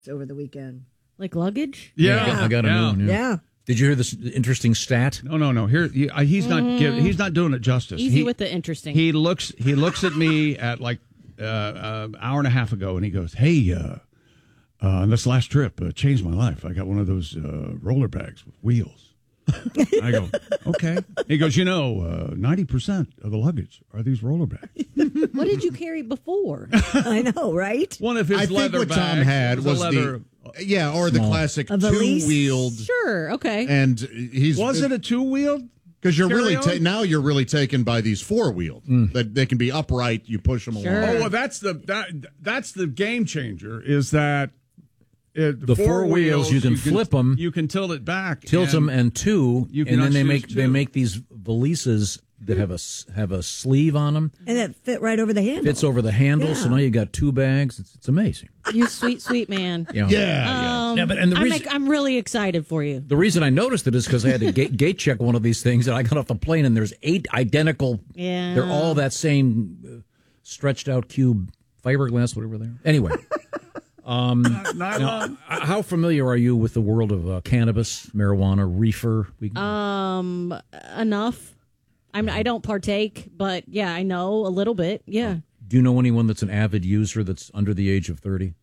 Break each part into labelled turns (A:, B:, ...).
A: over the weekend.
B: Like luggage?
C: Yeah,
D: I got a new one.
A: Yeah.
D: Did you hear this interesting stat?
C: No. Here, he's not doing it justice.
B: Easy with the interesting.
C: He looks at me at like hour and a half ago, and he goes, "Hey, on this last trip, changed my life. I got one of those roller bags with wheels." I go, "Okay." He goes, 90% of the luggage are these roller bags.
B: What did you carry before?
A: I know, right?
C: One of his leather
E: what Tom
C: bags
E: had was
C: leather.
E: the classic
A: A valise?
E: two-wheeled.
B: Sure, okay.
E: And he's
C: Was it a two-wheeled?
E: because you're really
C: carry-on?
E: now you're really taken by these four-wheeled that they can be upright. You push them
B: Sure.
E: along.
C: Oh, well, that's the game changer. Is that
D: The four wheels, you can flip 'em.
C: You can tilt it back,
D: Tilt them and two,
C: You can
D: and then they
C: unchoose two.
D: make these valises that have a sleeve on them.
A: And it fit right over the handle.
D: Fits over the handle,
A: Yeah.
D: so now you got two bags. It's amazing.
B: You sweet man.
D: You know.
E: Yeah.
D: Yeah, but and the reason
B: I'm really excited for you.
D: the reason I noticed it is because I had to gate check one of these things, and I got off the plane, and there's 8 identical.
B: Yeah.
D: They're all that same stretched out cube fiberglass, whatever they are. Anyway.
C: Nylon.
D: Now, how familiar are you with the world of cannabis, marijuana, reefer?
B: Enough. I don't partake, but yeah, I know a little bit. Yeah.
D: Do you know anyone that's an avid user that's under the age of 30?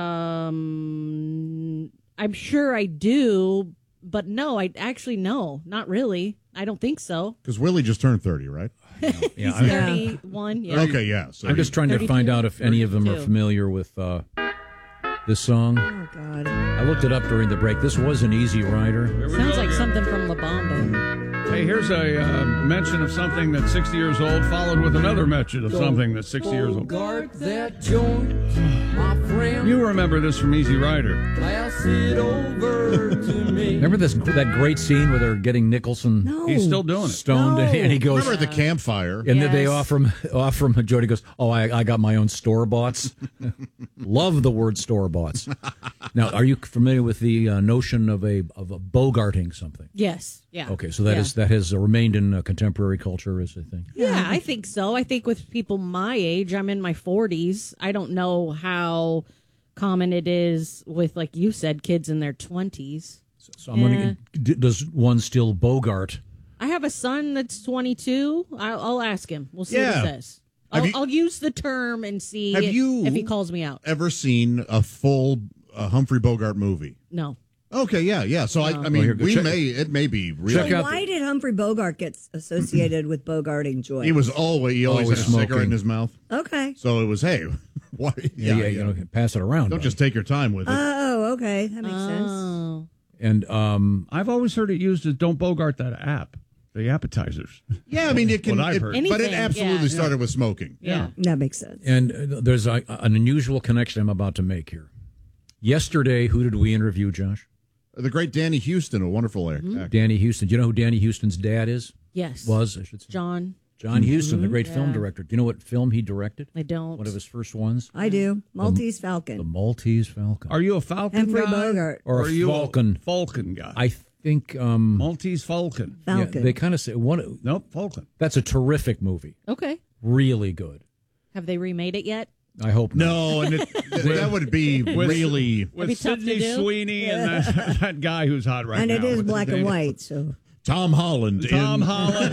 B: I'm sure I do, but no, not really. I don't think so.
E: Because Willie just turned 30, right?
B: He's 31. Yeah.
E: Okay, yeah. So
D: I'm just trying to
B: 32,
D: find out if any of them are
B: 32.
D: familiar with this song.
A: Oh, God.
D: I looked it up during the break. This was an Easy Rider.
C: Here we
B: Sounds
C: go
B: like
C: again.
B: something from La Bamba.
C: Hey, here's a mention of something that's 60 years old, followed with another mention of something that's 60 years old.
F: Guard that joint, my friend.
C: You remember this from Easy Rider.
F: Pass it over to me.
D: Remember that great scene where they're getting Nicholson
A: No.
C: He's still doing it.
D: stoned, and he goes,
E: remember the campfire.
D: and then they
B: Yes.
D: offer him. Jody goes, "Oh, I got my own store boughts." Love the word store boughts. Now, are you familiar with the notion of a bogarting something?
B: Yes. Yeah.
D: Okay, so that has remained in contemporary culture as a thing.
B: Yeah, I think so. I think with people my age, I'm in my 40s. I don't know how common it is with, like you said, kids in their 20s.
D: So I'm wondering, does one still bogart?
B: I have a son that's 22. I'll ask him. We'll see
E: Yeah.
B: what he says.
E: Have you-
B: I'll use the term and see
E: Have you
B: if he calls me out.
E: ever seen a full Humphrey Bogart movie?
B: No.
E: Okay, yeah. So I mean,
D: here,
E: it
D: check-
E: may be real.
D: check out
A: Why did Humphrey Bogart get associated with bogarting joy?
E: He always had a
D: smoking.
E: cigarette in his mouth.
A: Okay.
E: So it was, hey, why?
D: yeah, you know, pass it around.
E: Don't
D: buddy.
E: just take your time with it.
A: Oh, okay. That makes sense.
B: Oh.
D: And
C: I've always heard it used as "Don't Bogart that app." The appetizers.
E: Yeah, I mean, it can,
C: What I've heard.
E: but it
B: Anything,
E: absolutely
B: yeah.
E: started with smoking.
B: Yeah.
A: That makes sense.
D: And there's an unusual connection I'm about to make here. Yesterday, who did we interview, Josh?
E: The great Danny Houston, a wonderful actor.
D: Danny Houston. Do you know who Danny Houston's dad is?
B: Yes.
D: Was, I should say.
B: John.
D: John Huston, the great film
B: Yeah.
D: director. Do you know what film he directed?
B: I don't.
D: One of his first ones?
A: I do. Maltese
D: The
A: Falcon.
D: Maltese Falcon.
C: Are you a Falcon
A: Humphrey
C: guy?
A: Bogart.
D: Or
C: are
D: a
C: you
D: Falcon.
C: a Falcon guy?
D: I think
C: Maltese Falcon.
A: Falcon.
D: they kind of say one.
C: Nope, Falcon.
D: That's a terrific movie.
B: Okay.
D: Really good.
B: Have they remade it yet?
D: I hope not.
E: No, and that would be really.
B: be
C: With
B: tough to
C: Sidney
B: do.
C: Sweeney and that guy who's hot right
A: and
C: now.
A: it is
C: What's his
A: black and
C: name?
A: white, so
E: Tom Holland.
C: Tom
E: in-
C: Holland.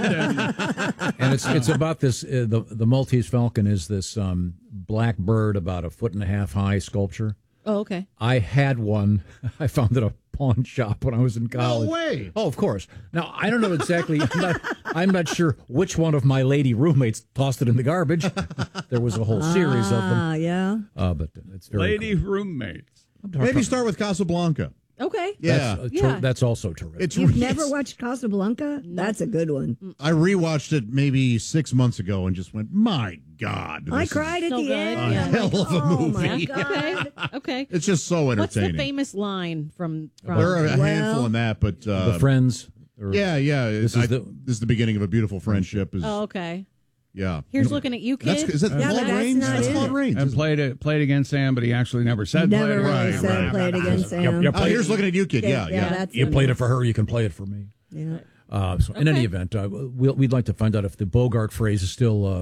C: And
D: And it's about this. The Maltese Falcon is this black bird about 1.5 feet high sculpture.
B: Oh, okay.
D: I had one. I found it at a pawn shop when I was in college.
E: way.
D: Oh, of course. Now I don't know exactly. I'm not sure which one of my lady roommates tossed it in the garbage. There was a whole series of them.
A: yeah.
D: But it's very
C: lady roommates.
E: Maybe start with Casablanca.
B: Okay.
E: Yeah.
B: Yeah.
D: That's also terrific.
E: It's
A: You've never watched Casablanca? That's a good one.
E: I rewatched it maybe 6 months ago and just went, my God.
A: I
E: this is-
A: cried at
B: So
A: the
B: good.
A: end.
B: Yeah.
A: I'm
E: Hell
A: like,
E: of a
A: oh my
E: movie.
A: God.
B: Okay.
E: It's just so
B: What's the
E: entertaining.
B: famous line from
E: There are a
A: Well-
E: handful in that, but
D: the Friends. or-
E: yeah.
D: This is
E: This is the beginning of a beautiful friendship.
B: Oh, okay.
E: Yeah.
B: Here's looking at you,
E: That's
B: kid.
E: is that
A: Yeah,
E: Claude
A: but that's
E: Rains?
A: not
E: That's
A: it.
E: Claude Rains.
C: And played against Sam, but he actually never said
A: Never
C: played
A: really
C: against
A: said
C: Sam.
A: play it against Sam.
D: Yep.
E: Oh, here's looking at you, kid. Yeah.
A: that's
D: You
A: the
D: played
A: one.
D: it for her. You can play it for me.
A: Yeah.
D: So in any event, we'd like to find out if the Bogart phrase is still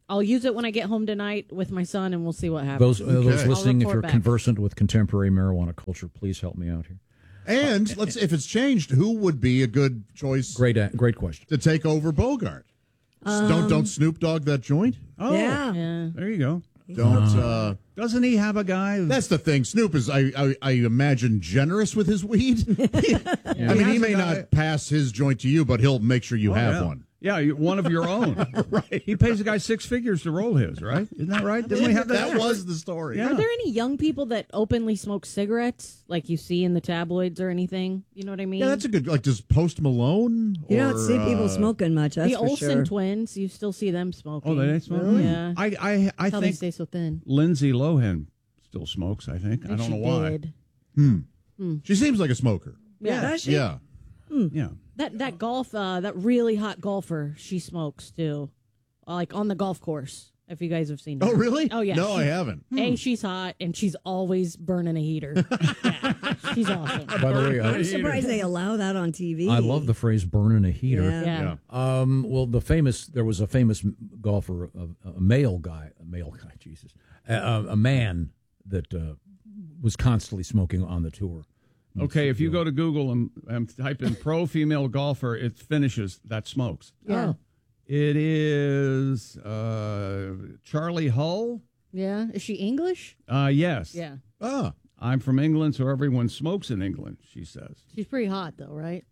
B: I'll use it when I get home tonight with my son, and we'll see what happens.
D: Those listening, if
B: report
D: you're
B: back.
D: conversant with contemporary marijuana culture, please help me out here.
E: And if it's changed, who would be a good choice
D: Great question.
E: to take over Bogart? Don't Snoop Dogg that joint?
C: Oh,
A: Yeah.
B: Yeah.
C: there you go.
E: Don't.
C: Doesn't he have a guy?
E: That's the thing. Snoop is, I imagine, generous with his weed. I mean, he may not pass his joint to you, but he'll make sure you have one.
C: Yeah, one of your own. Right. He pays the guy 6 figures to roll his, right? Isn't that right? Didn't we have that?
E: That was the story.
C: Yeah.
B: Are there any young people that openly smoke cigarettes, like you see in the tabloids or anything? You know what I mean?
E: Yeah, that's a good. Like, does Post Malone?
A: You don't
E: or,
A: see people smoking much, that's
B: the
A: for
B: Olsen
A: sure.
B: twins. You still see them smoking.
C: Oh, they smoke?
B: Yeah.
C: I
B: How they
C: think
B: stay so thin.
C: Lindsay Lohan still smokes, I think. I don't know why.
B: Did.
E: She seems like a smoker.
B: Yeah.
A: Does she?
E: Yeah.
C: Yeah.
B: That golf, that really hot golfer, she smokes too, like on the golf course. If you guys have seen her.
E: Oh, really?
B: Oh, yeah.
E: No, I haven't.
B: She's hot and she's always burning a heater. Yeah, she's awesome.
D: By the way,
A: I'm surprised they allow that on TV.
D: I love the phrase "burning a heater."
A: Yeah.
B: Yeah.
D: Well, there was a famous golfer, a male guy, Jesus, a man that was constantly smoking on the tour.
C: Okay, if you go to Google and type in pro female golfer, it finishes that smokes.
B: Yeah.
C: It is Charlie Hull.
B: Yeah. Is she English?
C: Yes.
B: Yeah.
E: Ah.
C: I'm from England, so everyone smokes in England, she says.
B: She's pretty hot though, right?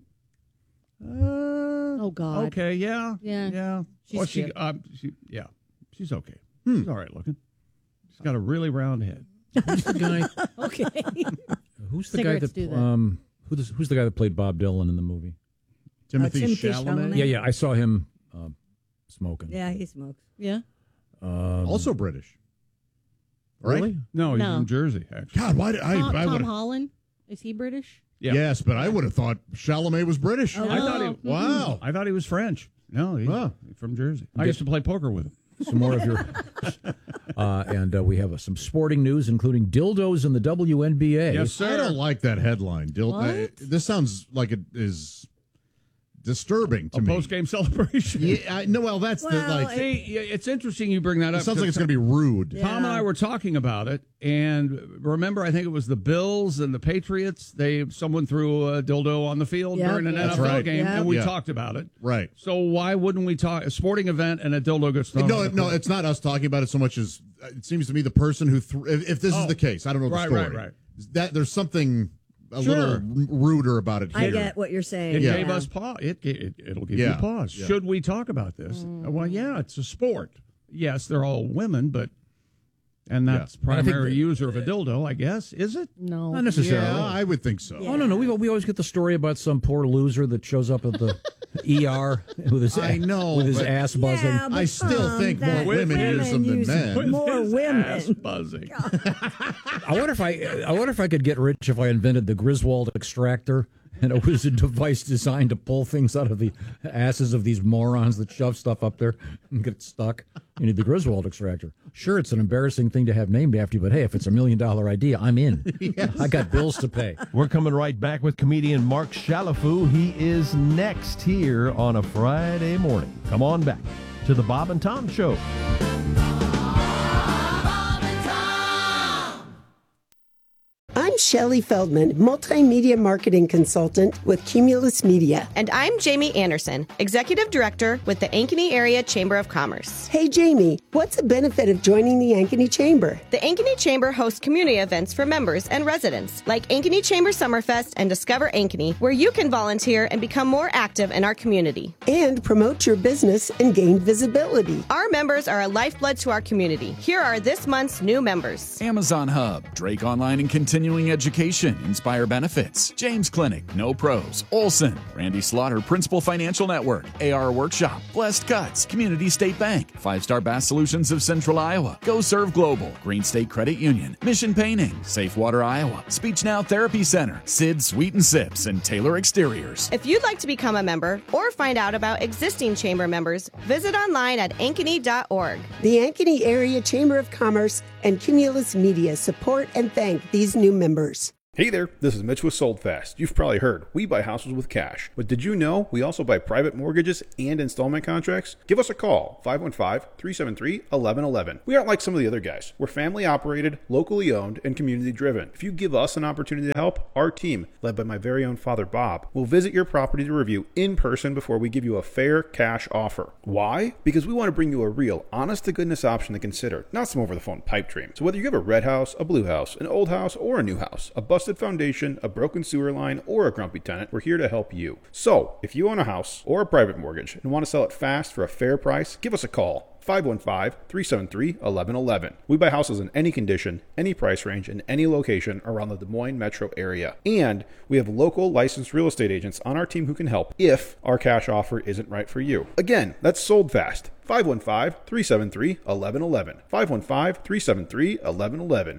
B: Oh God.
C: Okay, yeah.
B: Yeah.
C: Yeah.
B: She's
C: Well,
B: cute.
C: yeah. She's okay. She's all right looking. She's got a really round head.
D: Who's the guy?
B: Okay.
D: Who's the
B: Cigarettes
D: guy that?
B: do that.
D: Who's the guy that played Bob Dylan in the movie?
E: Timothy
A: Timothy
E: Chalamet.
A: Chalamet.
D: Yeah, I saw him smoking.
A: Yeah, he smokes.
B: Yeah.
E: Also British. Right?
D: Really?
C: No, he's
B: No.
C: from Jersey, actually.
E: God, why did I
B: Tom
E: would
B: Holland. Is he British?
C: Yeah.
E: Yes, but I would have thought Chalamet was British.
C: I thought he,
E: Wow.
C: I thought he was French. No, he's from Jersey. I used to play poker with him.
D: Some more of your, and we have some sporting news, including dildos in the WNBA.
C: Yes, sir.
E: I don't like that headline. This sounds like it is disturbing to
C: A
E: me.
C: post-game celebration.
E: Yeah, no, well, that's the
A: Well,
E: like.
C: See, yeah, it's interesting you bring that up.
E: It sounds like it's
C: because
E: going to be rude.
C: Tom and I were talking about it, and remember, I think it was the Bills and the Patriots. Someone threw a dildo on the field
A: Yep.
C: during an
A: That's
C: NFL
E: right.
C: game,
A: Yep.
C: and we
E: Yeah.
C: talked about it.
E: Right.
C: So why wouldn't we talk a sporting event and a dildo gets thrown?
E: No,
C: on the
E: no,
C: court?
E: it's not us talking about it so much as it seems to me the person who if this is the case, I don't know the
C: Right,
E: story.
C: right.
E: That there's something a
C: Sure.
E: little ruder about it
A: I
E: here.
A: get what you're saying.
C: It
A: yeah.
C: gave us pause. It'll give you
E: Yeah.
C: pause.
E: Yeah.
C: Should we talk about this? Well, yeah, it's a sport. Yes, they're all women, and that's primary user of a dildo, I guess. Is it?
B: No.
D: Not necessarily.
E: Yeah, I would think so.
D: Oh no, we always get the story about some poor loser that shows up at the ER with his
E: I know,
D: with his
E: but-
D: ass buzzing.
A: Yeah, but
E: I still think more
A: that
E: women use them than men.
A: More
C: His
A: women.
C: ass buzzing.
D: I wonder if I could get rich if I invented the Griswold extractor, and it was a device designed to pull things out of the asses of these morons that shove stuff up there and get stuck. You need the Griswold extractor. Sure, it's an embarrassing thing to have named after you, but hey, if it's $1 million idea, I'm in. I got bills to pay.
G: We're coming right back with comedian Mark Shalafou. He is next here on a Friday morning. Come on back to the Bob and Tom Show.
H: I'm Shelley Feldman, multimedia marketing consultant with Cumulus Media.
I: And I'm Jamie Anderson, Executive Director with the Ankeny Area Chamber of Commerce.
H: Hey, Jamie, what's the benefit of joining the Ankeny Chamber?
I: The Ankeny Chamber hosts community events for members and residents, like Ankeny Chamber Summerfest and Discover Ankeny, where you can volunteer and become more active in our community.
H: And promote your business and gain visibility.
I: Our members are a lifeblood to our community. Here are this month's new members.
J: Amazon Hub, Drake Online and Continuing Education, Inspire Benefits, James Clinic, No Pros, Olson, Randy Slaughter, Principal Financial Network, AR Workshop, Blessed Cuts, Community State Bank, 5-Star Bass Solutions of Central Iowa, Go Serve Global, Green State Credit Union, Mission Painting, Safe Water Iowa, Speech Now Therapy Center, Sid Sweet and Sips, and Taylor Exteriors.
I: If you'd like to become a member or find out about existing chamber members, visit online at ankeny.org.
H: The Ankeny Area Chamber of Commerce and Cumulus Media support and thank these new members.
K: Hey there, this is Mitch with Sold Fast. You've probably heard, we buy houses with cash. But did you know we also buy private mortgages and installment contracts? Give us a call, 515-373-1111. We aren't like some of the other guys. We're family operated, locally owned, and community driven. If you give us an opportunity to help, our team, led by my very own father Bob, will visit your property to review in person before we give you a fair cash offer. Why? Because we want to bring you a real, honest-to-goodness option to consider, not some over-the-phone pipe dream. So whether you have a red house, a blue house, an old house, or a new house, a busted foundation, a broken sewer line, or a grumpy tenant, we're here to help you. So, if you own a house or a private mortgage and want to sell it fast for a fair price, give us a call. 515-373-1111. We buy houses in any condition, any price range, in any location around the Des Moines metro area. And we have local licensed real estate agents on our team who can help if our cash offer isn't right for you. Again, that's Sold Fast. 515-373-1111. 515-373-1111.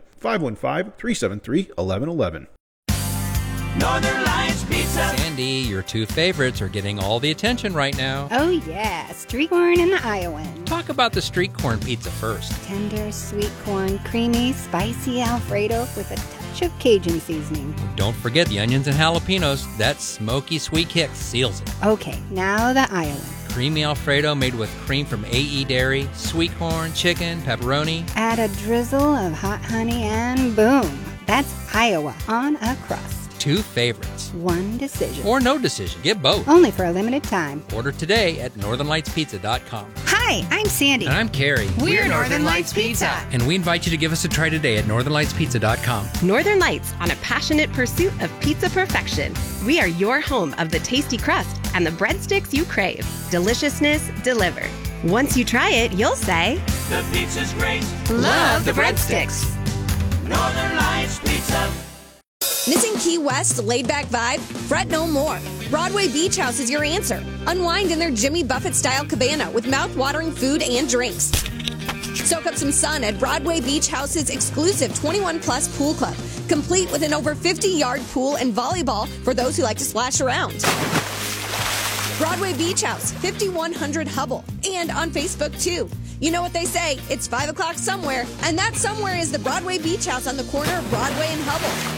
K: 515-373-1111.
L: Northern Lights Pizza. Sandy, your two favorites are getting all the attention right now.
M: Oh yeah, street corn and the Iowan.
L: Talk about the street corn pizza first.
M: Tender, sweet corn, creamy, spicy Alfredo with a touch of Cajun seasoning.
L: Don't forget the onions and jalapenos. That smoky sweet kick seals it.
M: Okay, now the Iowan.
L: Creamy Alfredo made with cream from AE Dairy, sweet corn, chicken, pepperoni.
M: Add a drizzle of hot honey and boom. That's Iowa on a crust.
L: Two favorites.
M: One decision.
L: Or no decision. Get both.
M: Only for a limited time.
L: Order today at northernlightspizza.com.
M: Hi, I'm Sandy.
L: And I'm Carrie.
M: We're Northern Lights Pizza.
L: And we invite you to give us a try today at northernlightspizza.com.
I: Northern Lights, on a passionate pursuit of pizza perfection. We are your home of the tasty crust and the breadsticks you crave. Deliciousness delivered. Once you try it, you'll say,
F: the pizza's great.
M: Love the breadsticks.
F: Northern Lights Pizza.
N: Missing Key West laid-back vibe? Fret no more. Broadway Beach House is your answer. Unwind in their Jimmy Buffett-style cabana with mouth-watering food and drinks. Soak up some sun at Broadway Beach House's exclusive 21-plus pool club, complete with an over 50-yard pool and volleyball for those who like to splash around. Broadway Beach House, 5100 Hubble, and on Facebook, too. You know what they say, it's 5 o'clock somewhere, and that somewhere is the Broadway Beach House on the corner of Broadway and Hubble.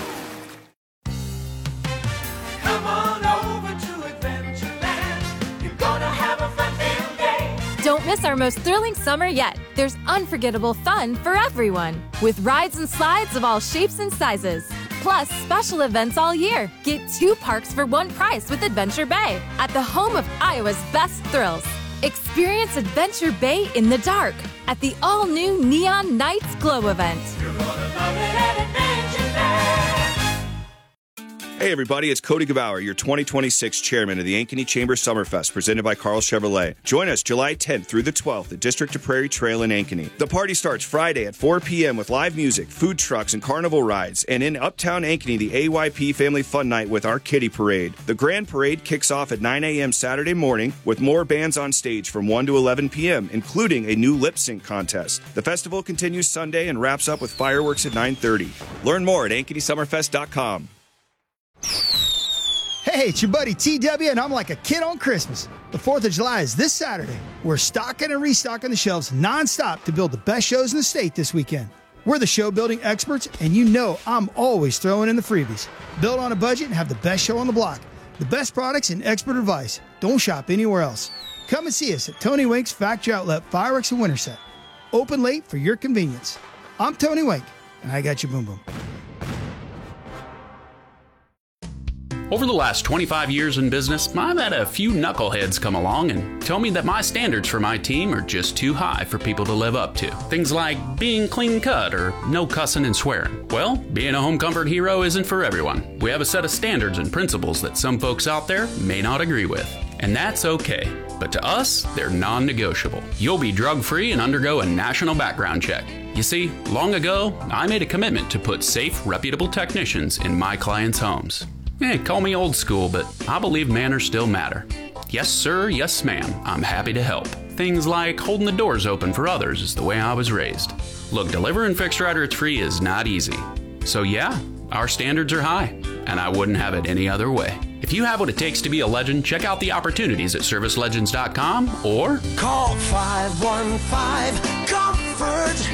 F: Come on over to Adventureland. You're gonna have a fun-filled day.
O: Don't miss our most thrilling summer yet. There's unforgettable fun for everyone, with rides and slides of all shapes and sizes. Plus, special events all year. Get 2 parks for one price with Adventure Bay, at the home of Iowa's best thrills. Experience Adventure Bay in the dark at the all-new Neon Nights Glow event.
F: You're gonna love it at Adventure Bay.
P: Hey everybody, it's Cody Gebauer, your 2026 chairman of the Ankeny Chamber Summerfest, presented by Carl Chevrolet. Join us July 10th through the 12th at District to Prairie Trail in Ankeny. The party starts Friday at 4 p.m. with live music, food trucks, and carnival rides. And in Uptown Ankeny, the AYP Family Fun Night with our Kitty Parade. The Grand Parade kicks off at 9 a.m. Saturday morning with more bands on stage from 1 to 11 p.m., including a new lip sync contest. The festival continues Sunday and wraps up with fireworks at 9:30. Learn more at AnkenySummerfest.com.
Q: Hey, it's your buddy TW, and I'm like a kid on Christmas. The 4th of July is this Saturday. We're stocking and restocking the shelves nonstop to build the best shows in the state this weekend. We're the show building experts, and you know I'm always throwing in the freebies. Build on a budget and have the best show on the block. The best products and expert advice. Don't shop anywhere else. Come and see us at Tony Wink's Factory Outlet Fireworks in Winterset. Open late for your convenience. I'm Tony Wink, and I got your boom boom.
R: Over the last 25 years in business, I've had a few knuckleheads come along and tell me that my standards for my team are just too high for people to live up to. Things like being clean cut or no cussing and swearing. Well, being a home comfort hero isn't for everyone. We have a set of standards and principles that some folks out there may not agree with. And that's okay. But to us, they're non-negotiable. You'll be drug-free and undergo a national background check. You see, long ago, I made a commitment to put safe, reputable technicians in my clients' homes. Call me old school, but I believe manners still matter. Yes, sir, yes, ma'am, I'm happy to help. Things like holding the doors open for others is the way I was raised. Look, delivering fixed right or it's free is not easy. So yeah, our standards are high, and I wouldn't have it any other way. If you have what it takes to be a legend, check out the opportunities at servicelegends.com or
F: call 515-COMFORT.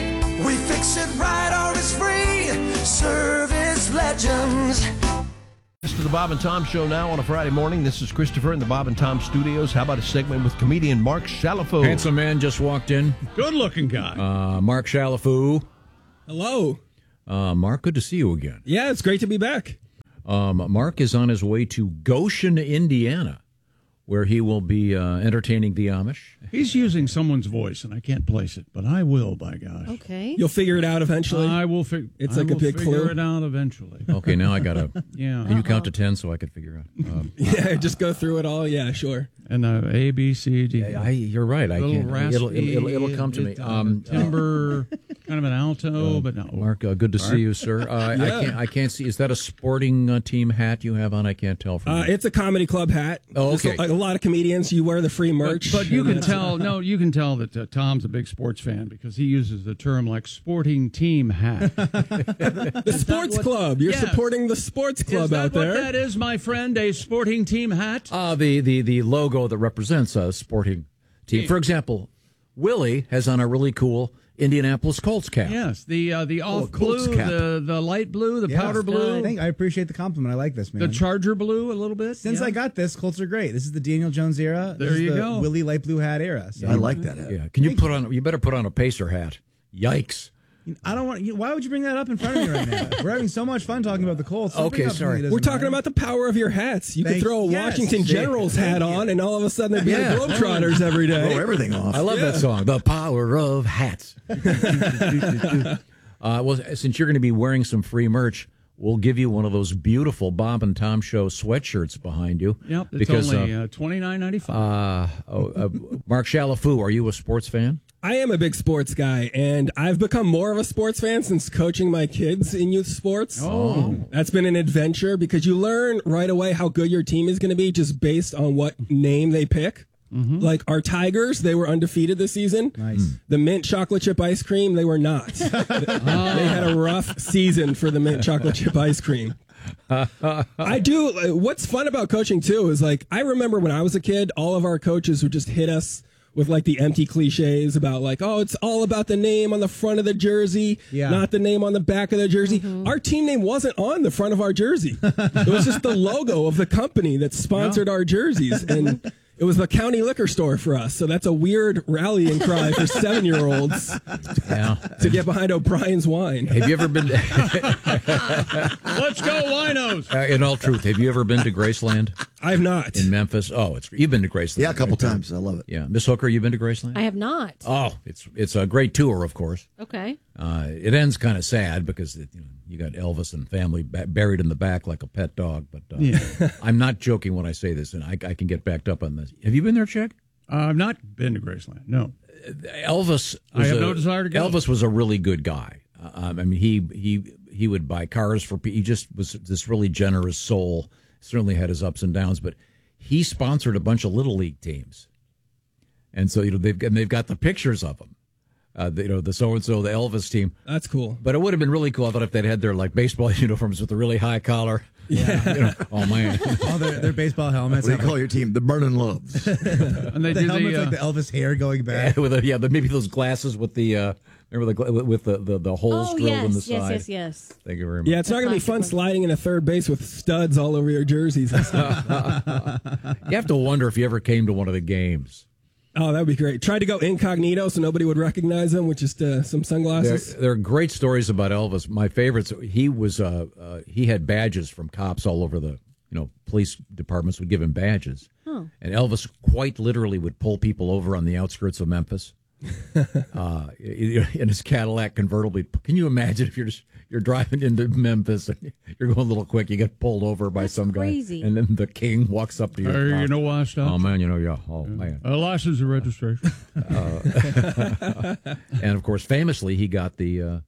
F: We fix it right or it's free. Service Legends.
G: This is the Bob and Tom Show now on a Friday morning. This is Christopher in the Bob and Tom Studios. How about a segment with comedian Mark Shalafo?
D: Handsome man just walked in.
C: Good-looking guy.
D: Mark Shalafo.
S: Hello.
D: Mark, good to see you again.
S: Yeah, it's great to be back.
D: Mark is on his way to Goshen, Indiana, where he will be entertaining the Amish.
C: He's using someone's voice, and I can't place it, but I will, by gosh.
B: Okay.
S: You'll figure it out eventually.
C: I will figure
S: clue.
C: it out eventually.
D: Okay, now I got to...
C: Yeah.
D: Can you count to 10 so I can figure out?
S: Yeah, just go through it all. Yeah, sure.
C: And A, B, C, D.
D: You're right. I
C: Little
D: can't.
C: raspy,
D: It'll come to me.
C: Timber, kind of an alto, but no.
D: Mark, good to see you, sir. I can't see. Is that a sporting team hat you have on? I can't tell from
S: It's a comedy club hat.
D: Oh, okay.
S: Like a lot of comedians, you wear the free merch.
C: But you can tell. No, you can tell that Tom's a big sports fan because he uses the term like sporting team hat.
S: The sports club. You're supporting the sports club out there.
C: Is that what that is, my friend? A sporting team hat?
D: The logo that represents a sporting team. For example, Willie has on a really cool Indianapolis Colts cap.
C: Yes, the off
D: Colts
C: blue,
D: cap.
C: the light blue, the powder blue.
T: I appreciate the compliment. I like this, man.
C: The Charger blue a little bit.
T: Since I got this, Colts are great. This is the Daniel Jones era.
C: There
T: This is
C: you
T: the
C: go.
T: Willie light blue hat era. So
D: I like that hat. Yeah. Can you put on? You better put on a Pacer hat. Yikes.
T: I don't want. Why would you bring that up in front of me right now? We're having so much fun talking about the Colts. Don't bring
D: Okay,
T: up something
D: sorry.
T: that doesn't
S: We're talking
T: matter.
S: about the power of your hats. You can
T: Thank-
S: throw a
T: yes,
S: Washington
T: Jake.
S: Generals hat
T: Thank you.
S: on, and all of a sudden they'd be
D: Yeah.
S: the Globetrotters every day.
D: Blow everything off. I love that song. The power of hats. Well, since you're going to be wearing some free merch, we'll give you one of those beautiful Bob and Tom Show sweatshirts behind you.
C: Yep, it's
D: because,
C: only $29.95.
D: Mark Shalafo, are you a sports fan?
S: I am a big sports guy, and I've become more of a sports fan since coaching my kids in youth sports.
C: Oh.
S: That's been an adventure because you learn right away how good your team is going to be just based on what name they pick.
C: Mm-hmm.
S: Like our Tigers, they were undefeated this season.
T: Nice.
S: The mint chocolate chip ice cream, they were not. They had a rough season for the mint chocolate chip ice cream. I do. What's fun about coaching too is like I remember when I was a kid, all of our coaches would just hit us with like the empty cliches about like, oh, it's all about the name on the front of the jersey, not the name on the back of the jersey. Our team name wasn't on the front of our jersey. It was just the logo of the company that sponsored our jerseys. And it was the county liquor store for us. So that's a weird rallying cry for 7-year-olds to get behind O'Brien's wine.
D: Have you ever been
C: Let's go, winos.
D: in all truth, have you ever been to Graceland?
S: I've not.
D: In Memphis? Oh, you've been to Graceland.
U: Yeah, a couple
D: right, Tom?
U: times. I love it.
D: Yeah. Miss Hooker, you've been to Graceland?
B: I have not.
D: Oh, it's a great tour, of course.
B: Okay.
D: It ends kind of sad because you got Elvis and family buried in the back like a pet dog. But I'm not joking when I say this, and I can get backed up on this. Have you been there, Chick?
C: I've not been to Graceland. No.
D: Elvis.
C: I have no desire to go.
D: Elvis was a really good guy. I mean, he would buy cars for people. He just was this really generous soul. Certainly had his ups and downs, but he sponsored a bunch of little league teams, and so they've got the pictures of them. The so and so, the Elvis team.
S: That's cool.
D: But it would have been really cool, I thought, if they'd had their like baseball uniforms with the really high collar. Yeah. Oh man.
T: All their baseball helmets.
U: What do you call your team? The Burning Loves.
C: And they
T: the
C: do
T: helmets like the Elvis hair going back.
D: Yeah, maybe those glasses with the with the holes drilled in the side.
B: Yes.
D: Thank you very much.
S: Yeah, it's not going to be fun sliding into third base with studs all over your jerseys and stuff.
D: You have to wonder if you ever came to one of the games.
S: Oh, that would be great. Tried to go incognito so nobody would recognize him with just some sunglasses.
D: There are great stories about Elvis. My favorites. He was he had badges from cops all over the police departments would give him badges, and Elvis quite literally would pull people over on the outskirts of Memphis in his Cadillac convertible. Can you imagine if you're driving into Memphis and you're going a little quick, you get pulled over by some
B: crazy.
D: guy, and then the king walks up to you.
C: You know why I stopped?
D: Oh man, Oh man.
C: License and registration.
D: And of course, famously, he got that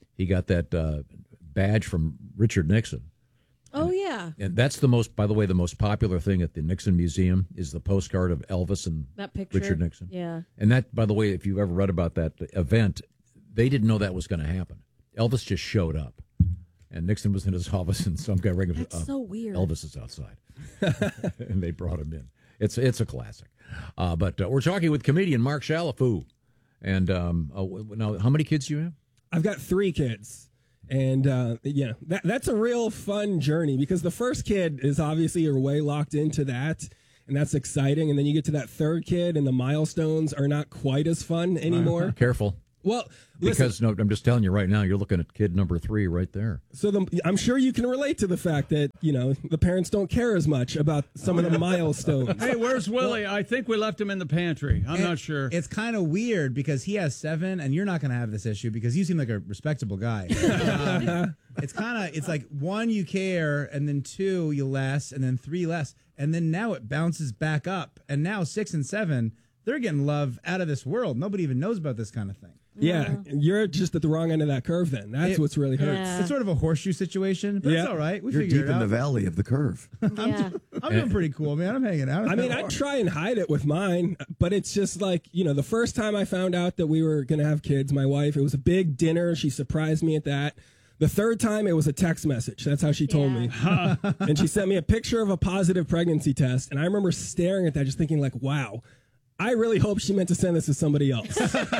D: badge from Richard Nixon.
B: Oh, yeah.
D: And that's the most popular thing at the Nixon Museum is the postcard of Elvis and
B: That picture.
D: Richard Nixon.
B: Yeah.
D: And that, by the way, if you've ever read about that event, they didn't know that was going to happen. Elvis just showed up, and Nixon was in his office, and some guy rang him.
B: That's so weird.
D: Elvis is outside, and they brought him in. It's a classic. But we're talking with comedian Mark Shalafo. And now, how many kids do you have?
S: I've got 3 kids. And, that's a real fun journey because the first kid is obviously you're way locked into that. And that's exciting. And then you get to that 3rd kid and the milestones are not quite as fun anymore.
D: Careful.
S: Well,
D: because I'm just telling you right now, you're looking at kid number 3 right there.
S: So I'm sure you can relate to the fact that, the parents don't care as much about some of the milestones.
C: Hey, where's Willie? I think we left him in the pantry. I'm not sure.
T: It's kind of weird because he has 7, and you're not going to have this issue because you seem like a respectable guy. It's like 1, you care, and then 2, you less, and then 3 less. And then now it bounces back up. And now 6 and 7, they're getting love out of this world. Nobody even knows about this kind of thing.
S: Yeah, you're just at the wrong end of that curve then. That's what's really hurts.
T: It's sort of a horseshoe situation, but it's all right.
U: You're deep in the valley of the curve.
T: I'm doing pretty cool, man. I'm hanging out.
S: I mean, I try and hide it with mine, but it's just like, the first time I found out that we were going to have kids, my wife, it was a big dinner. She surprised me at that. The 3rd time, it was a text message. That's how she told me. And she sent me a picture of a positive pregnancy test. And I remember staring at that, just thinking like, wow, I really hope she meant to send this to somebody else.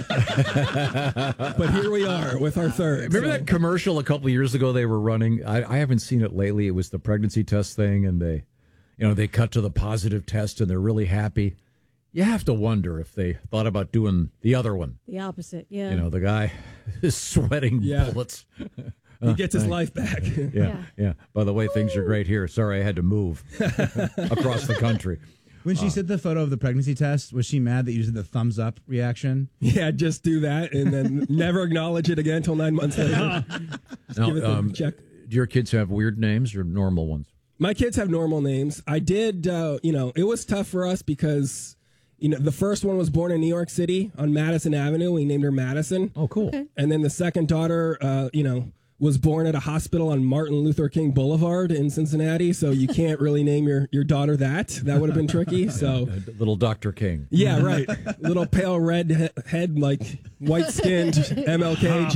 S: But here we are with our 3rd.
D: Remember that commercial a couple of years ago they were running? I haven't seen it lately. It was the pregnancy test thing, and they cut to the positive test, and they're really happy. You have to wonder if they thought about doing the other one.
B: The opposite, yeah.
D: The guy is sweating bullets.
S: He gets his life back.
D: Yeah. By the way, things are great here. Sorry, I had to move across the country.
T: When she sent the photo of the pregnancy test, was she mad that you did the thumbs up reaction?
S: Yeah, just do that and then never acknowledge it again until 9 months later.
D: Now, do your kids have weird names or normal ones?
S: My kids have normal names. I did, it was tough for us because, the first one was born in New York City on Madison Avenue. We named her Madison.
D: Oh, cool.
B: Okay.
S: And then the second daughter, was born at a hospital on Martin Luther King Boulevard in Cincinnati, so you can't really name your daughter that. That would have been tricky. So
D: Little Dr. King.
S: Yeah, right. Little pale red head, like white-skinned MLK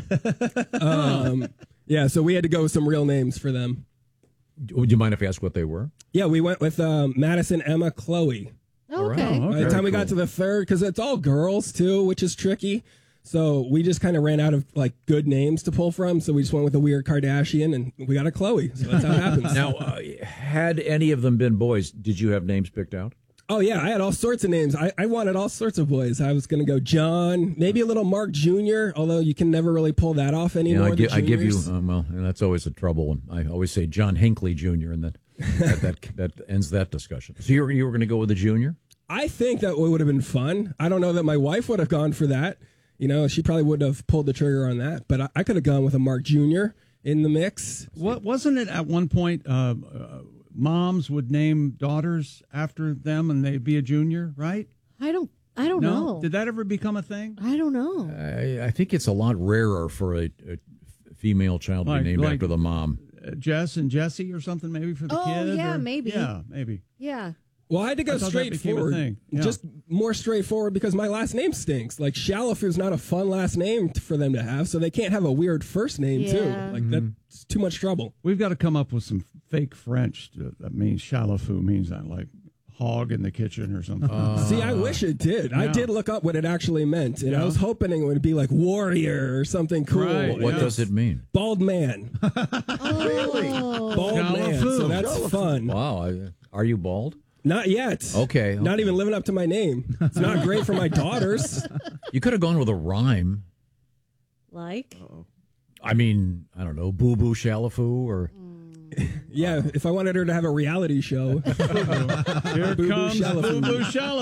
S: Jr. Yeah, so we had to go with some real names for them.
D: Would you mind if I ask what they were?
S: Yeah, we went with Madison, Emma, Chloe.
B: Okay.
S: By the time we got to the 3rd, because it's all girls, too, which is tricky. So we just kind of ran out of good names to pull from. So we just went with a weird Kardashian and we got a Chloe. So that's how it happens.
D: Now, had any of them been boys, did you have names picked out?
S: Oh, yeah. I had all sorts of names. I wanted all sorts of boys. I was going to go John, maybe a little Mark Jr., although you can never really pull that off anymore.
D: I give you, and that's always a trouble. And I always say John Hinckley Jr., and that ends that discussion. So you were going to go with the junior?
S: I think that would have been fun. I don't know that my wife would have gone for that. She probably wouldn't have pulled the trigger on that, but I could have gone with a Mark Jr. in the mix.
C: What wasn't it at one point? Moms would name daughters after them, and they'd be a junior, right?
B: I don't know.
C: Did that ever become a thing?
B: I don't know.
D: I think it's a lot rarer for a female child to be named after the mom.
C: Jess and Jesse or something, maybe for the kid.
B: Oh yeah, maybe.
C: Yeah, maybe.
B: Yeah.
S: Well, I had to go straightforward, just more straightforward because my last name stinks. Like Shalafu is not a fun last name for them to have, so they can't have a weird first name too. Like that's too much trouble.
C: We've got to come up with some fake French that means Shalafu means that like hog in the kitchen or something.
S: See, I wish it did. Yeah. I did look up what it actually meant, and I was hoping it would be like warrior or something cool.
C: Right,
D: what does it mean?
S: Bald man.
B: Really?
S: Bald man. So that's fun.
D: Wow. Are you bald?
S: Not yet.
D: Okay.
S: Not even living up to my name. It's not great for my daughters.
D: You could have gone with a rhyme.
B: Like?
D: I mean, I don't know, Boo Boo Shalafu or...
S: Yeah, if I wanted her to have a reality show.
C: Here
S: Boo
C: comes
S: Shalafu.
C: Boo Boo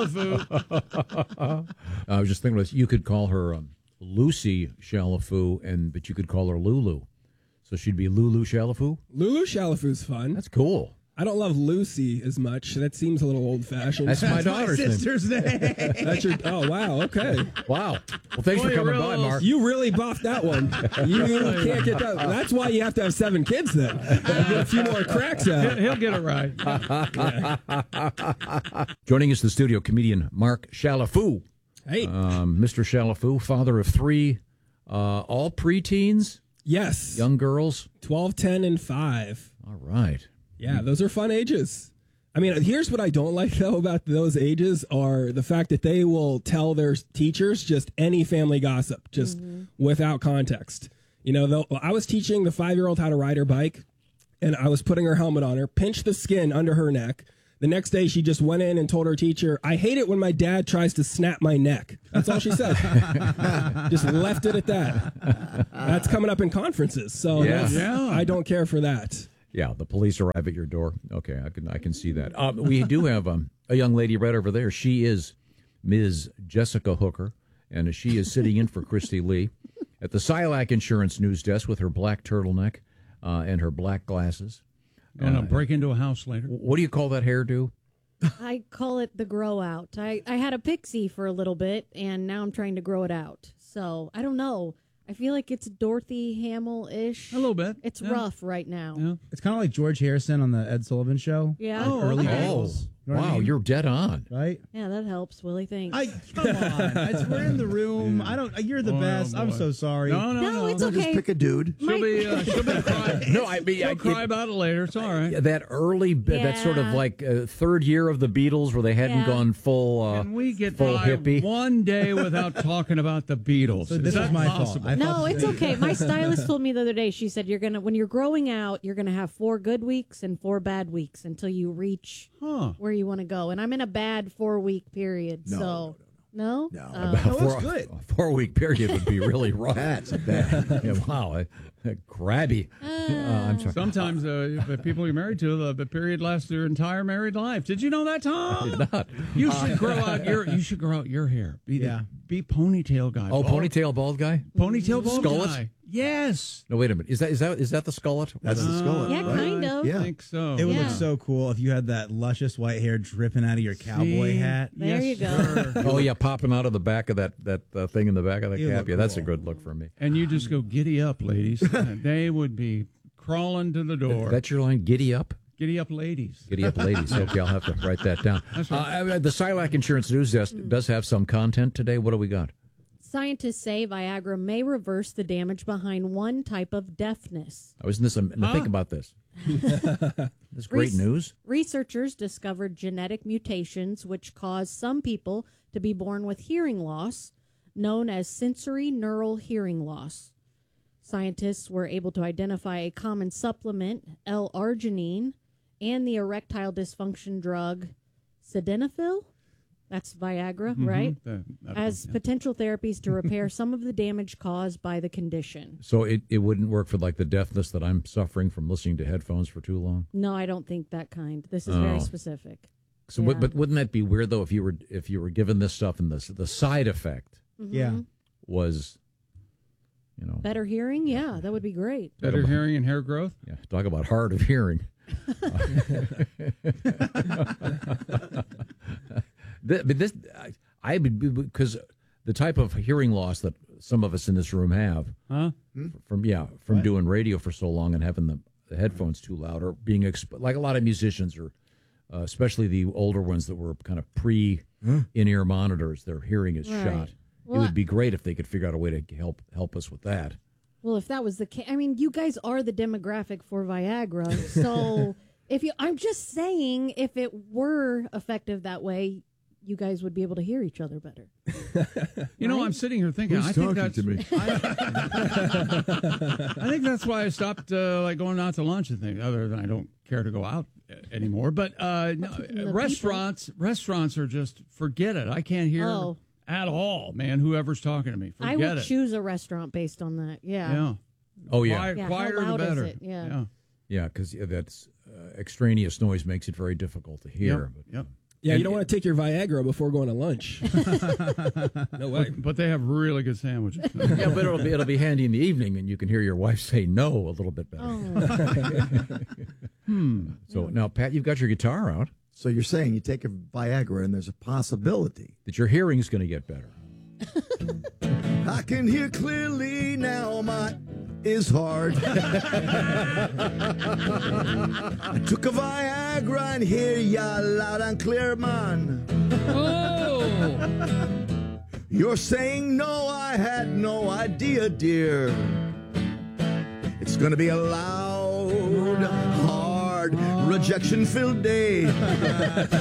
C: Shalafu.
D: I was just thinking, you could call her Lucy Shalafu, but you could call her Lulu. So she'd be Lulu Shalafu?
S: Lulu Shalafu's fun.
D: That's cool.
S: I don't love Lucy as much. That seems a little old-fashioned.
D: That's my daughter's name.
T: Sister's name.
S: That's your. Oh wow. Okay.
D: Wow. Well, thanks for coming by, Mark.
S: You really buffed that one. You can't get that. That's why you have to have 7 kids then. Get a few more cracks out.
C: He'll get it right.
D: Joining us in the studio, comedian Mark Shalafu.
S: Hey,
D: Mr. Shalafu, father of 3, all preteens.
S: Yes.
D: Young girls.
S: 12, 10, and 5.
D: All right.
S: Yeah, those are fun ages. I mean, here's what I don't like, though, about those ages are the fact that they will tell their teachers just any family gossip. Just without context. You know, I was teaching the 5-year-old how to ride her bike, and I was putting her helmet on her, pinched the skin under her neck. The next day, she just went in and told her teacher, "I hate it when my dad tries to snap my neck." That's all she said. Just left it at that. That's coming up in conferences, so I don't care for that.
D: Yeah, the police arrive at your door. Okay, I can see that. We do have a young lady right over there. She is Ms. Jessica Hooker, and she is sitting in for Christy Lee at the Silac Insurance News Desk with her black turtleneck and her black glasses.
C: And I'll break into a house later.
D: What do you call that hairdo?
B: I call it the grow out. I had a pixie for a little bit, and now I'm trying to grow it out. So, I don't know. I feel like it's Dorothy Hamill-ish.
C: A little bit.
B: It's rough right now.
C: Yeah.
T: It's kind of like George Harrison on the Ed Sullivan Show.
B: Yeah.
T: Like early
B: okay.
T: days. You know what I
D: Wow,
T: mean?
D: you're dead on.
T: Right?
B: Yeah, that helps, Willie. Thanks.
T: Come on. We're in the room. You're the best. I'm so sorry.
B: No, it's okay.
U: Just pick a dude.
C: She'll be cry.
D: No, I mean,
C: She'll cry about it later. It's all right.
D: That early, that sort of like third year of the Beatles where they hadn't gone full
C: Can we get
D: full
C: by
D: hippie.
C: one day without talking about the Beatles?
T: So this
C: Is
T: is
C: that
T: my
C: possible?
T: fault.
B: No, it's okay. My stylist told me the other day, she said, when you're growing out, you're going to have 4 good weeks and 4 bad weeks until you reach where you want to go. And I'm in a bad 4-week period. No?
T: No,
D: good. A 4-week period would be really rough.
U: That's bad.
D: Yeah, wow, crabby. I'm sorry.
C: Sometimes the people you're married to, the period lasts their entire married life. Did you know that, Tom?
D: I did not.
C: You should grow out your hair. Be ponytail guy.
D: Oh, ponytail bald guy?
C: Ponytail bald
D: Skullet?
C: guy. Yes.
D: No, wait a minute. Is that the skullet?
U: That's the skullet.
B: Yeah,
U: right?
B: kind of.
U: Yeah.
C: I think so.
T: It would
B: Yeah.
T: look so cool if you had that luscious white hair dripping out of your cowboy hat.
B: There you go.
C: Sir.
D: Oh, yeah, popping out of the back of that thing in the back of the
T: You
D: cap.
T: look
D: Yeah, that's a
T: cool.
D: good look for me.
C: And you just go giddy up, ladies. They would be crawling to the door.
D: That's your line, giddy up?
C: Giddy up, ladies.
D: Giddy up, ladies. Okay, I'll have to write that down. The Silac Insurance News Desk does have some content today. What do we got?
B: Scientists say Viagra may reverse the damage behind one type of deafness.
D: I was in this. Think about this. This great news.
B: Researchers discovered genetic mutations which cause some people to be born with hearing loss, known as sensory neural hearing loss. Scientists were able to identify a common supplement, L-arginine, and the erectile dysfunction drug sildenafil. That's Viagra, right? As potential therapies to repair some of the damage caused by the condition.
D: So it wouldn't work for like the deafness that I'm suffering from listening to headphones for too long.
B: No, I don't think that kind. This is very specific.
D: So, but wouldn't that be weird though if you were given this stuff and the side effect was,
B: Better hearing? Yeah, that would be great.
C: Better hearing and hair growth?
D: Yeah, talk about hard of hearing. Because the type of hearing loss that some of us in this room have from doing radio for so long and having the headphones too loud or being like a lot of musicians or especially the older ones that were kind of in-ear monitors, their hearing is shot. Well, it would be great if they could figure out a way to help us with that.
B: Well, if that was the case, I mean, you guys are the demographic for Viagra, so I'm just saying, if it were effective that way, you guys would be able to hear each other better.
C: I'm sitting here thinking,
U: Who's
C: I think
U: talking
C: that's
U: to me?
C: I think that's why I stopped going out to lunch and things. Other than I don't care to go out anymore, but restaurants are just forget it. I can't hear at all, man. Whoever's talking to me, forget it.
B: I would choose a restaurant based on that. Yeah.
D: Oh yeah.
C: Quieter
B: how loud
C: the better.
B: Is it? Yeah.
D: Yeah, because that's extraneous noise makes it very difficult to hear.
C: Yep.
S: Yeah, you don't want to take your Viagra before going to lunch. No way.
C: But they have really good sandwiches.
D: Yeah, but it'll be handy in the evening, and you can hear your wife say no a little bit better. So now, Pat, you've got your guitar out.
U: So you're saying you take a Viagra and there's a possibility
D: that your hearing is going to get better.
U: I can hear clearly now, my is hard. I took a Viagra and hear ya loud and clear, man.
B: Oh!
U: You're saying no, I had no idea, dear. It's gonna be a loud, hard, rejection-filled day.